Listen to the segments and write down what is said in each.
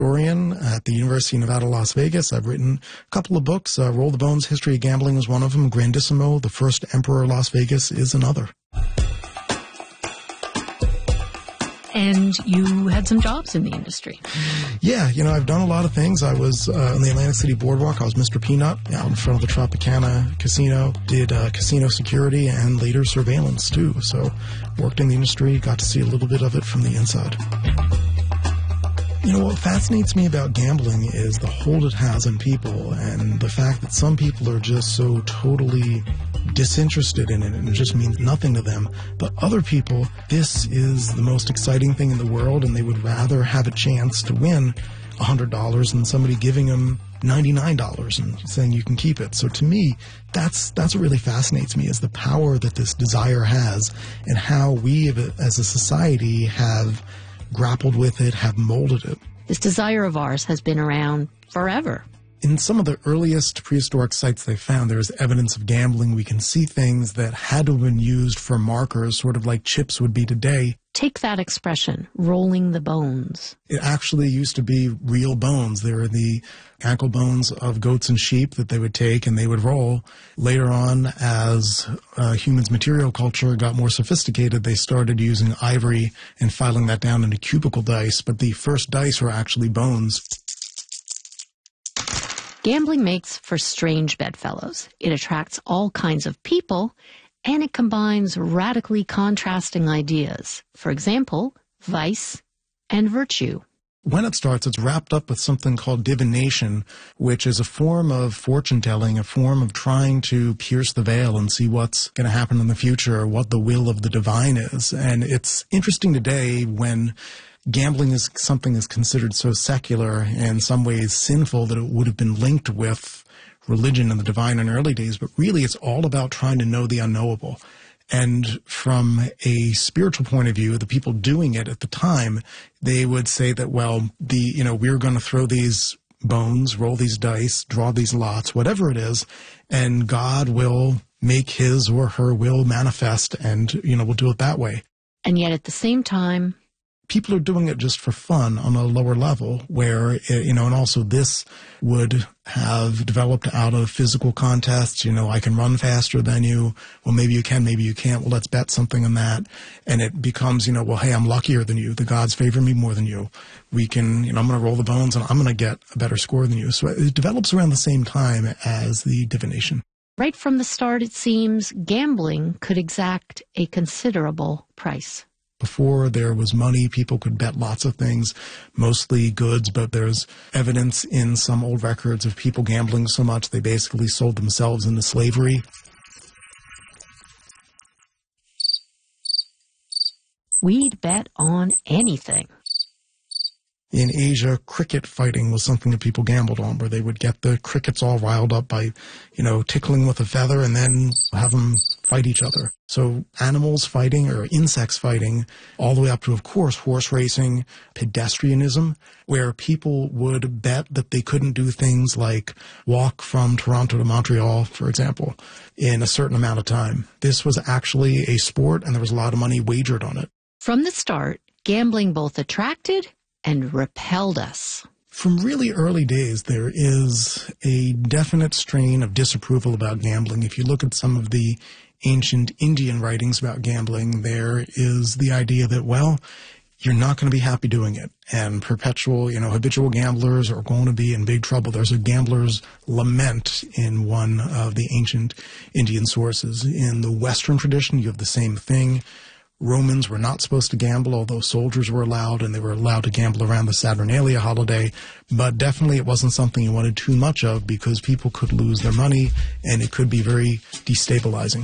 historian at the University of Nevada, Las Vegas. I've written a couple of books. Roll the Bones, History of Gambling is one of them. Grandissimo, The First Emperor of Las Vegas is another. And you had some jobs in the industry. Yeah, I've done a lot of things. I was on the Atlantic City Boardwalk. I was Mr. Peanut out in front of the Tropicana Casino. Did casino security and later surveillance, too. So worked in the industry, got to see a little bit of it from the inside. What fascinates me about gambling is the hold it has on people and the fact that some people are just so totally disinterested in it and it just means nothing to them. But other people, this is the most exciting thing in the world and they would rather have a chance to win $100 than somebody giving them $99 and saying you can keep it. So to me, that's what really fascinates me is the power that this desire has and how we as a society have grappled with it, have molded it. This desire of ours has been around forever. In some of the earliest prehistoric sites they found, there's evidence of gambling. We can see things that had to have been used for markers, sort of like chips would be today. Take that expression, rolling the bones. It actually used to be real bones. They were the ankle bones of goats and sheep that they would take and they would roll. Later on, as humans' material culture got more sophisticated, they started using ivory and filing that down into cubical dice. But the first dice were actually bones. Gambling makes for strange bedfellows. It attracts all kinds of people, and it combines radically contrasting ideas. For example, vice and virtue. When it starts, it's wrapped up with something called divination, which is a form of fortune-telling, a form of trying to pierce the veil and see what's going to happen in the future, or what the will of the divine is. And it's interesting today when gambling is something that's considered so secular and in some ways sinful that it would have been linked with religion and the divine in early days, but really it's all about trying to know the unknowable. And from a spiritual point of view, the people doing it at the time, they would say that, well, we're going to throw these bones, roll these dice, draw these lots, whatever it is, and God will make his or her will manifest and, we'll do it that way. And yet at the same time, people are doing it just for fun on a lower level where, and also this would have developed out of physical contests. I can run faster than you. Well, maybe you can, maybe you can't. Well, let's bet something on that. And it becomes, well, hey, I'm luckier than you. The gods favor me more than you. We can, I'm going to roll the bones and I'm going to get a better score than you. So it develops around the same time as the divination. Right from the start, it seems gambling could exact a considerable price. Before there was money, people could bet lots of things, mostly goods, but there's evidence in some old records of people gambling so much they basically sold themselves into slavery. We'd bet on anything. In Asia, cricket fighting was something that people gambled on, where they would get the crickets all riled up by, tickling with a feather and then have them fight each other. So animals fighting or insects fighting, all the way up to, of course, horse racing, pedestrianism, where people would bet that they couldn't do things like walk from Toronto to Montreal, for example, in a certain amount of time. This was actually a sport, and there was a lot of money wagered on it. From the start, gambling both attracted and repelled us. From really early days, there is a definite strain of disapproval about gambling. If you look at some of the ancient Indian writings about gambling, there is the idea that, well, you're not going to be happy doing it. And perpetual, habitual gamblers are going to be in big trouble. There's a gambler's lament in one of the ancient Indian sources. In the Western tradition, you have the same thing. Romans were not supposed to gamble, although soldiers were allowed, and they were allowed to gamble around the Saturnalia holiday. But definitely it wasn't something you wanted too much of because people could lose their money, and it could be very destabilizing.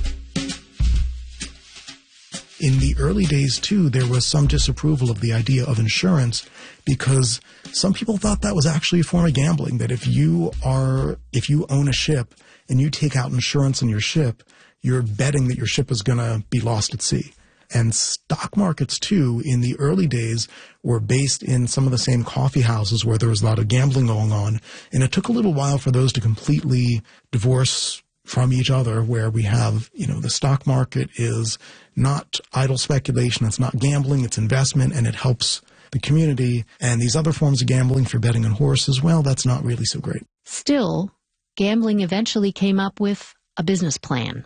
In the early days, too, there was some disapproval of the idea of insurance because some people thought that was actually a form of gambling, that if you own a ship and you take out insurance on your ship, you're betting that your ship is going to be lost at sea. And stock markets, too, in the early days were based in some of the same coffee houses where there was a lot of gambling going on. And it took a little while for those to completely divorce from each other, where we have, the stock market is not idle speculation, it's not gambling, it's investment, and it helps the community. And these other forms of gambling for betting on horses, well, that's not really so great. Still, gambling eventually came up with a business plan.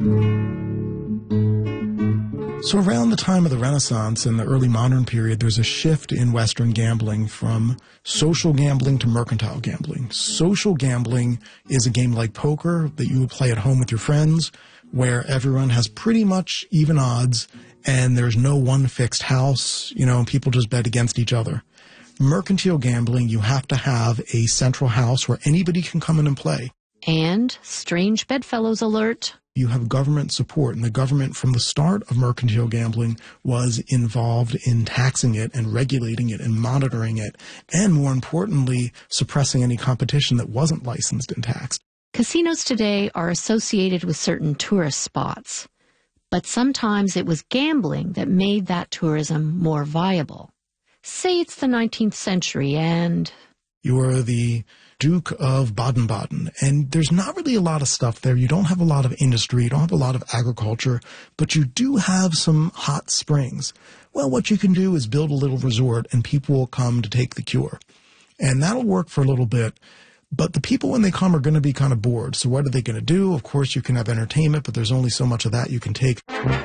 So around the time of the Renaissance and the early modern period, there's a shift in Western gambling from social gambling to mercantile gambling. Social gambling is a game like poker that you would play at home with your friends, where everyone has pretty much even odds and there's no one fixed house, people just bet against each other. Mercantile gambling, you have to have a central house where anybody can come in and play. And, strange bedfellows alert, you have government support, and the government from the start of mercantile gambling was involved in taxing it and regulating it and monitoring it, and more importantly, suppressing any competition that wasn't licensed and taxed. Casinos today are associated with certain tourist spots, but sometimes it was gambling that made that tourism more viable. Say it's the 19th century and you're the Duke of Baden-Baden, and there's not really a lot of stuff there. You don't have a lot of industry, you don't have a lot of agriculture, but you do have some hot springs. Well, what you can do is build a little resort, and people will come to take the cure. And that'll work for a little bit, but the people, when they come, are going to be kind of bored. So what are they going to do? Of course, you can have entertainment, but there's only so much of that you can take.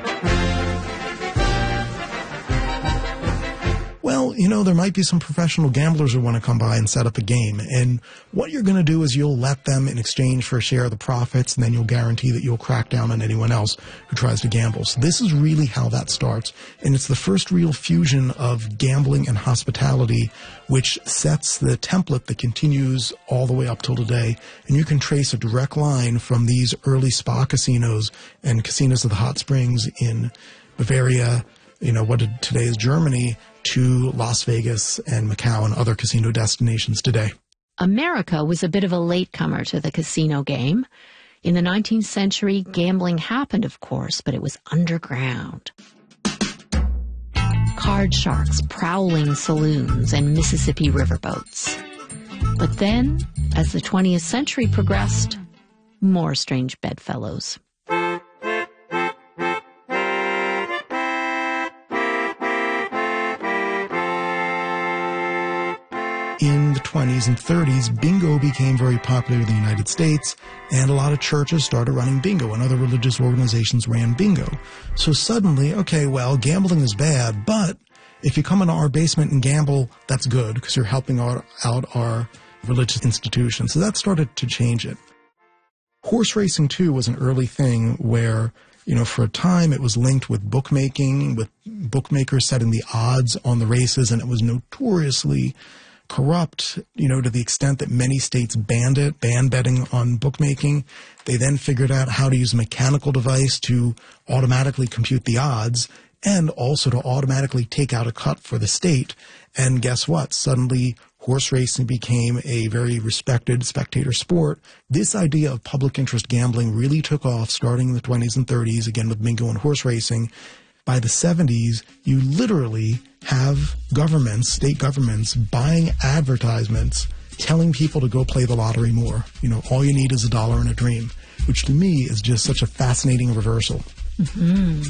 Well, there might be some professional gamblers who want to come by and set up a game. And what you're going to do is you'll let them in exchange for a share of the profits, and then you'll guarantee that you'll crack down on anyone else who tries to gamble. So this is really how that starts. And it's the first real fusion of gambling and hospitality, which sets the template that continues all the way up till today. And you can trace a direct line from these early spa casinos and casinos of the hot springs in Bavaria, what today is Germany, to Las Vegas and Macau and other casino destinations today. America was a bit of a latecomer to the casino game. In the 19th century, gambling happened, of course, but it was underground. Card sharks, prowling saloons, and Mississippi riverboats. But then, as the 20th century progressed, more strange bedfellows. In the 20s and 30s, bingo became very popular in the United States, and a lot of churches started running bingo, and other religious organizations ran bingo. So suddenly, okay, well, gambling is bad, but if you come into our basement and gamble, that's good, because you're helping out our religious institution. So that started to change it. Horse racing, too, was an early thing where, for a time it was linked with bookmaking, with bookmakers setting the odds on the races, and it was notoriously corrupt, to the extent that many states banned betting on bookmaking. They then figured out how to use a mechanical device to automatically compute the odds and also to automatically take out a cut for the state. And guess what? Suddenly, horse racing became a very respected spectator sport. This idea of public interest gambling really took off starting in the 20s and 30s, again with bingo and horse racing. By the 70s, you literally have governments, state governments, buying advertisements telling people to go play the lottery more. All you need is $1 and a dream, which to me is just such a fascinating reversal. Mm-hmm.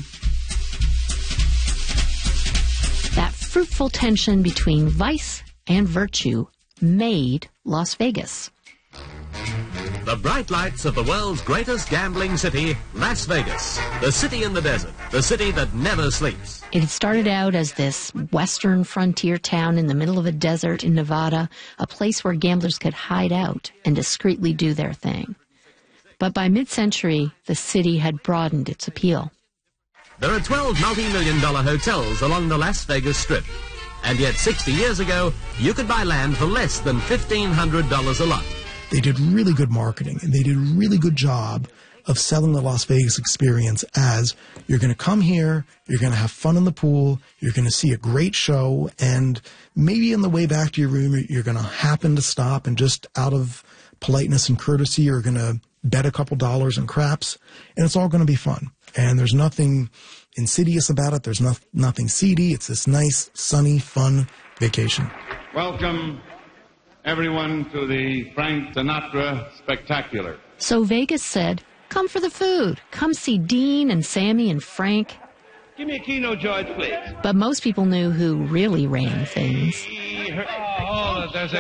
That fruitful tension between vice and virtue made Las Vegas. The bright lights of the world's greatest gambling city, Las Vegas. The city in the desert. The city that never sleeps. It had started out as this western frontier town in the middle of a desert in Nevada, a place where gamblers could hide out and discreetly do their thing. But by mid-century, the city had broadened its appeal. There are 12 multi-million-dollar hotels along the Las Vegas Strip. And yet 60 years ago, you could buy land for less than $1,500 a lot. They did really good marketing, and they did a really good job of selling the Las Vegas experience as you're going to come here, you're going to have fun in the pool, you're going to see a great show, and maybe on the way back to your room, you're going to happen to stop and just out of politeness and courtesy, you're going to bet a couple dollars in craps, and it's all going to be fun. And there's nothing insidious about it. There's nothing seedy. It's this nice, sunny, fun vacation. Welcome, everyone, to the Frank Sinatra Spectacular. So Vegas said, come for the food. Come see Dean and Sammy and Frank. Give me a Keno George, please. But most people knew who really ran things. Oh, there's a